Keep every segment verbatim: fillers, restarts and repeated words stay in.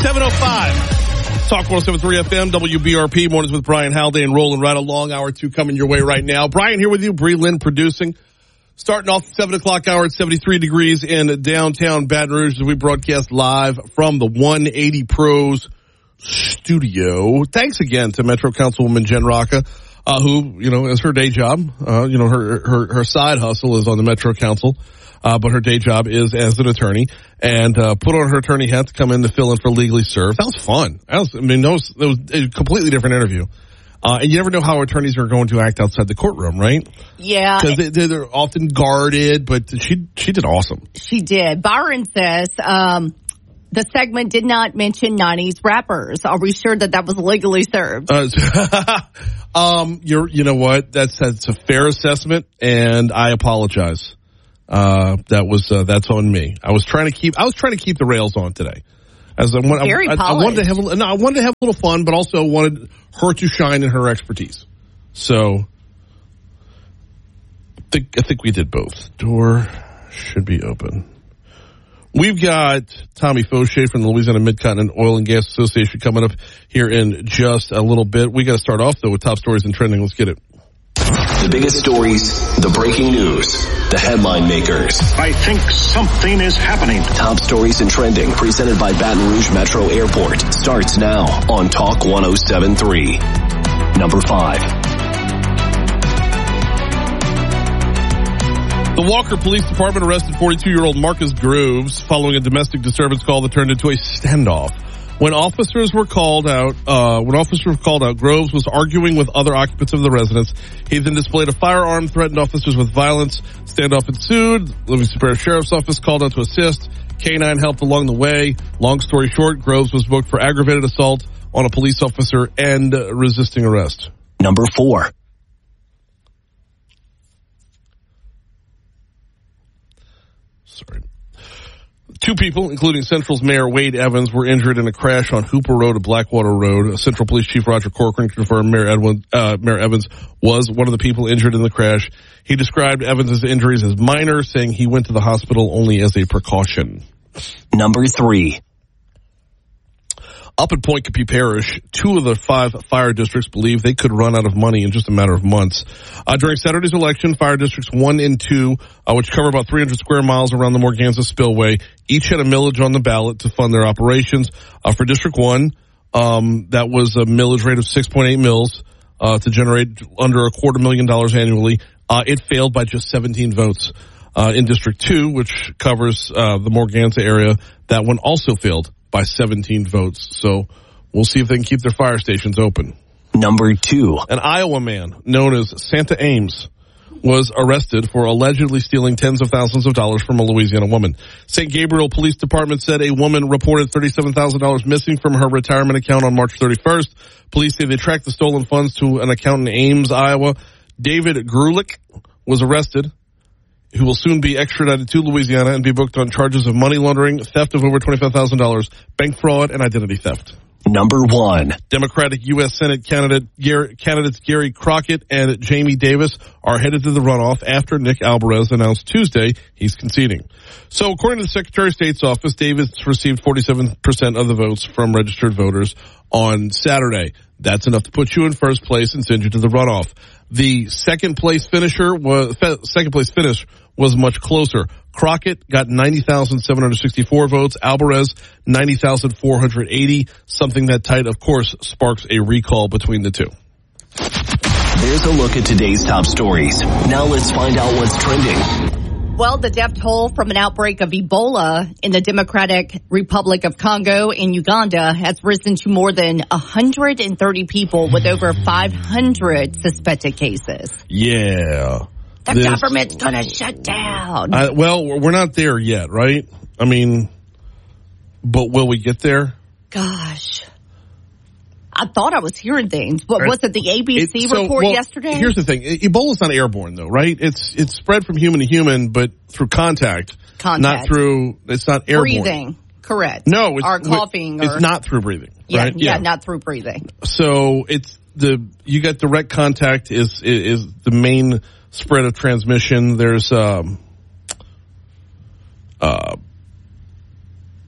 seven oh five. Talk one oh seven point three F M, W B R P. Mornings with Brian Haldane rolling right along. Hour two coming your way right now. Brian here with you. Bree Lynn producing. Starting off the seven o'clock hour at seventy-three degrees in downtown Baton Rouge as we broadcast live from the one eighty Pros studio. Thanks again to Metro Councilwoman Jen Rocca, uh, who, you know, is her day job. Uh, you know, her, her, her side hustle is on the Metro Council. Uh, but her day job is as an attorney, and uh, put on her attorney hat to come in to fill in for Legally Served. That was fun. That was, I mean, that was, that was a completely different interview. Uh, and you never know how attorneys are going to act outside the courtroom, right? Yeah. Because they, they're often guarded, but she she did awesome. She did. Byron says um, the segment did not mention nineties rappers. Are we sure that that was legally served? Uh, um, you're, you know what? That's that's a fair assessment, and I apologize. Uh, that was, uh, that's on me. I was trying to keep, I was trying to keep the rails on today. As I, I, Very I, I wanted to have, a, no, I wanted to have a little fun, but also wanted her to shine in her expertise. So, I think, I think we did both. Door should be open. We've got Tommy Fauché from the Louisiana Mid-Continent Oil and Gas Association coming up here in just a little bit. We got to start off though with top stories and trending. Let's get it. The biggest stories, the breaking news, the headline makers. I think something is happening. Top stories and trending, presented by Baton Rouge Metro Airport, starts now on Talk one oh seven point three. Number five. The Walker Police Department arrested forty-two-year-old Marcus Groves following a domestic disturbance call that turned into a standoff. When officers were called out, uh, when officers were called out, Groves was arguing with other occupants of the residence. He then displayed a firearm, threatened officers with violence. Standoff ensued. Livingston Parish Sheriff's Office called out to assist. K nine helped along the way. Long story short, Groves was booked for aggravated assault on a police officer and uh, resisting arrest. Number four. Sorry. Two people, including Central's Mayor Wade Evans, were injured in a crash on Hooper Road to Blackwater Road. Central Police Chief Roger Corcoran confirmed Mayor, Edwin, uh, Mayor Evans was one of the people injured in the crash. He described Evans' injuries as minor, saying he went to the hospital only as a precaution. Number three. Up at Point Coupee Parish, two of the five fire districts believe they could run out of money in just a matter of months. Uh, during Saturday's election, fire districts one and two, uh, which cover about three hundred square miles around the Morganza Spillway, each had a millage on the ballot to fund their operations. Uh, for District one, um, that was a millage rate of six point eight mils, uh, to generate under a quarter million dollars annually. Uh, it failed by just seventeen votes. Uh, in District two, which covers, uh, the Morganza area, that one also failed by seventeen votes. So we'll see if they can keep their fire stations open. Number two. An Iowa man known as Santa Ames was arrested for allegedly stealing tens of thousands of dollars from a Louisiana woman. Saint Gabriel Police Department said a woman reported thirty-seven thousand dollars missing from her retirement account on March thirty-first. Police say they tracked the stolen funds to an account in Ames, Iowa. David Grulich was arrested, who will soon be extradited to Louisiana and be booked on charges of money laundering, theft of over twenty-five thousand dollars, bank fraud, and identity theft. Number one. Democratic U S Senate candidate, Gary, candidates Gary Crockett and Jamie Davis are headed to the runoff after Nick Alvarez announced Tuesday he's conceding. So according to the Secretary of State's office, Davis received forty-seven percent of the votes from registered voters on Saturday. That's enough to put you in first place and send you to the runoff. The second place finisher was, second place finish was much closer. Crockett got ninety thousand seven hundred sixty-four votes. Alvarez, ninety thousand four hundred eighty. Something that tight, of course, sparks a recall between the two. There's a look at today's top stories. Now let's find out what's trending. Well, the death toll from an outbreak of Ebola in the Democratic Republic of Congo in Uganda has risen to more than one hundred thirty people with over five hundred suspected cases. Yeah. The this, government's going to shut down. I, well, we're not there yet, right? I mean, but will we get there? Gosh. I thought I was hearing things, but was it the A B C it, so, report well, yesterday? Here's the thing. Ebola's not airborne, though, right? It's it's spread from human to human, but through contact. Contact. Not through, it's not airborne. Breathing, correct. No. It's, or coughing. It's or, not through breathing, yeah, right? Yeah, yeah, not through breathing. So it's the, you got direct contact is, is, is the main spread of transmission. There's, um, uh,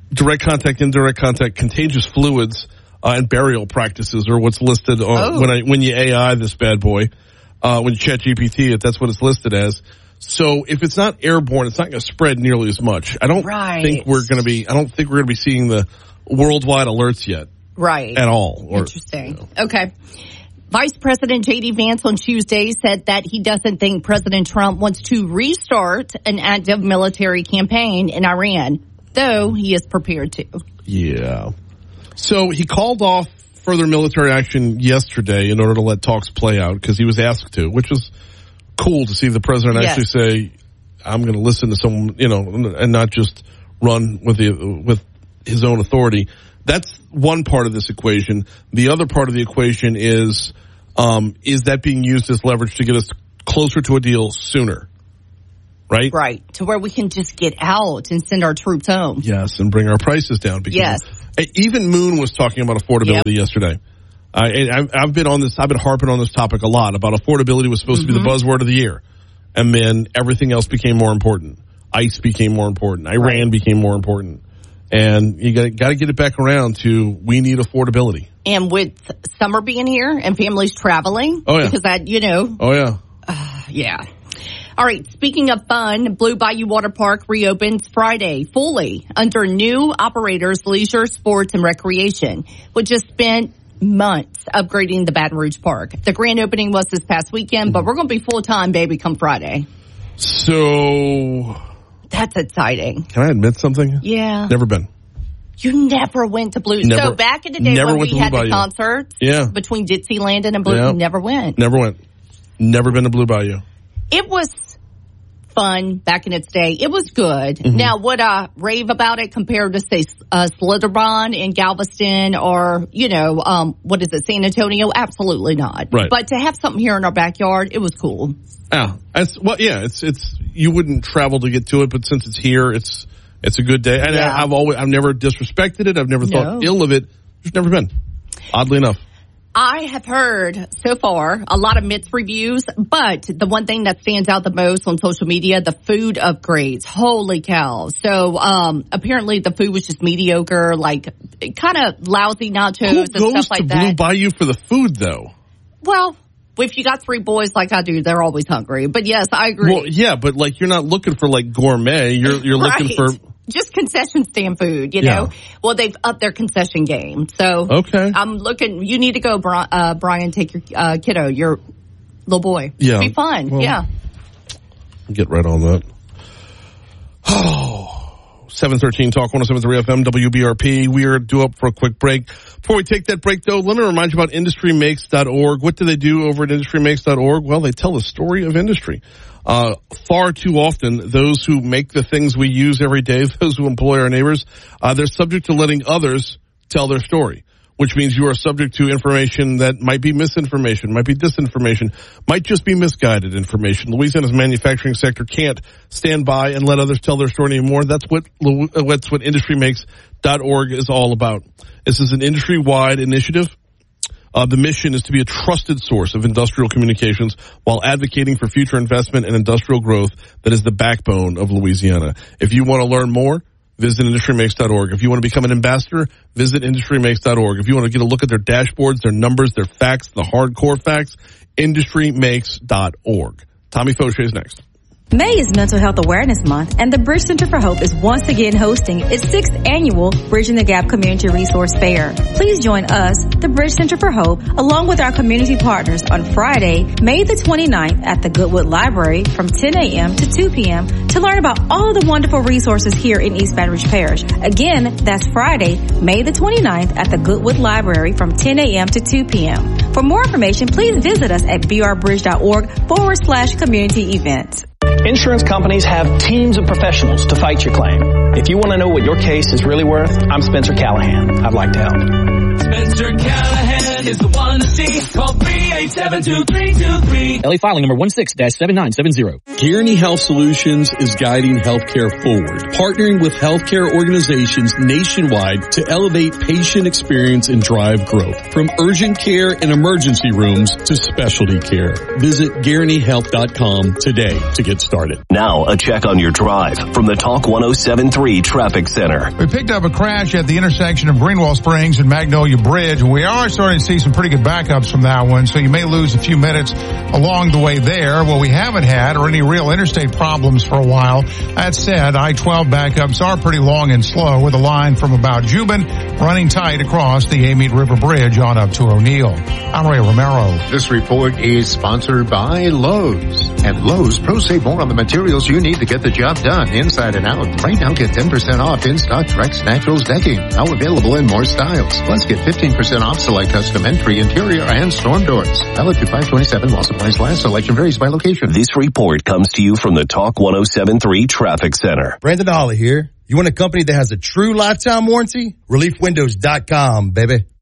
direct contact, indirect contact, contagious fluids, uh, and burial practices are what's listed on, Oh. when I when you A I this bad boy, uh, when you chat G P T it, that's what it's listed as. So if it's not airborne, it's not going to spread nearly as much. I don't Right. think we're going to be. I don't think we're going to be seeing the worldwide alerts yet Right. at all. Or, Interesting. Okay. Vice President J D Vance on Tuesday said that he doesn't think President Trump wants to restart an active military campaign in Iran, though he is prepared to. Yeah. So he called off further military action yesterday in order to let talks play out because he was asked to, which was cool to see the president Yes. actually say, I'm going to listen to someone, you know, and not just run with the, with his own authority. That's one part of this equation. The other part of the equation is, um, is that being used as leverage to get us closer to a deal sooner? Right? Right. To where we can just get out and send our troops home. Yes, and bring our prices down. Because Yes. even Moon was talking about affordability yep. yesterday. I, I've, I've been on this. I've been harping on this topic a lot about affordability was supposed mm-hmm. to be the buzzword of the year, and then everything else became more important. ICE became more important. Iran right. became more important, and you got got to get it back around to we need affordability. And with summer being here and families traveling, oh yeah, because that you know, oh yeah, uh, yeah. All right, speaking of fun, Blue Bayou Water Park reopens Friday fully under new operators, Leisure, Sports, and Recreation, which has spent months upgrading the Baton Rouge Park. The grand opening was this past weekend, but we're going to be full-time, baby, come Friday. So... That's exciting. Can I admit something? Yeah. Never been. You never went to Blue... Never, so back in the day when we had the concerts yeah. between Dixieland and Blue, yeah. you never went. Never went. Never been to Blue Bayou. It was fun back in its day. It was good. Mm-hmm. Now, would I rave about it compared to, say, uh, Slitherbond in Galveston or, you know, um, what is it, San Antonio? Absolutely not. Right. But to have something here in our backyard, it was cool. Yeah. It's, well, yeah, it's, it's, you wouldn't travel to get to it, but since it's here, it's, it's a good day. And yeah. I, I've always, I've never disrespected it. I've never thought no. ill of it. Just never been. Oddly enough. I have heard so far a lot of mixed reviews, but the one thing that stands out the most on social media, the food upgrades. Holy cow. So, um, apparently the food was just mediocre, like kind of lousy nachos Who and goes stuff like to that. Blue Bayou for the food though? Well, if you got three boys like I do, they're always hungry. But yes, I agree. Well, yeah, but like you're not looking for like gourmet. You're, you're right. looking for just concession stand food, you yeah. know. Well, they've upped their concession game. So okay. I'm looking, you need to go, uh, Brian, take your uh, kiddo, your little boy. Yeah. It'll be fun. Well, yeah. Get right on that. Oh, seven thirteen Talk one oh seven point three F M W B R P. We are due up for a quick break. Before we take that break, though, let me remind you about industry makes dot org. What do they do over at industry makes dot org? Well, they tell the story of industry. Uh, far too often, those who make the things we use every day, those who employ our neighbors, uh, they're subject to letting others tell their story, which means you are subject to information that might be misinformation, might be disinformation, might just be misguided information. Louisiana's manufacturing sector can't stand by and let others tell their story anymore. That's what, that's what industry makes dot org is all about. This is an industry-wide initiative. Uh, the mission is to be a trusted source of industrial communications while advocating for future investment and industrial growth that is the backbone of Louisiana. If you want to learn more, visit industry makes dot org. If you want to become an ambassador, visit industry makes dot org. If you want to get a look at their dashboards, their numbers, their facts, the hardcore facts, industry makes dot org. Tommy Fauché is next. May is Mental Health Awareness Month, and the Bridge Center for Hope is once again hosting its sixth annual Bridging the Gap Community Resource Fair. Please join us, the Bridge Center for Hope, along with our community partners on Friday, May the twenty-ninth at the Goodwood Library from ten a.m. to two p.m. to learn about all the wonderful resources here in East Baton Rouge Parish. Again, that's Friday, May the twenty-ninth at the Goodwood Library from ten a.m. to two p.m. For more information, please visit us at brbridge.org forward slash community events. Insurance companies have teams of professionals to fight your claim. If you want to know what your case is really worth, I'm Spencer Callahan. I'd like to help. Spencer Callahan Ryan is the one to see. Call three eight seven, two three two three. L A filing number one six dash seven nine seven zero. Guaranty Health Solutions is guiding healthcare forward, partnering with healthcare organizations nationwide to elevate patient experience and drive growth. From urgent care and emergency rooms to specialty care. Visit guaranty health dot com today to get started. Now, a check on your drive from the Talk one oh seven three Traffic Center. We picked up a crash at the intersection of Greenwell Springs and Magnolia Bridge. We are starting to see some pretty good backups from that one, so you may lose a few minutes along the way there. What we haven't had are any real interstate problems for a while. That said, I twelve backups are pretty long and slow, with a line from about Jubin running tight across the Amite River Bridge on up to O'Neill. I'm Ray Romero. This report is sponsored by Lowe's. At Lowe's, pros save more on the materials you need to get the job done inside and out. Right now, get ten percent off in-stock Trex Naturals decking. Now available in more styles. Plus, get fifteen percent off select custom entry, interior, and storm doors. Valid through five twenty-seven while supplies last. Selection varies by location. This report comes to you from the Talk one oh seven three Traffic Center. Brandon Ollie here. You want a company that has a true lifetime warranty? relief windows dot com, baby.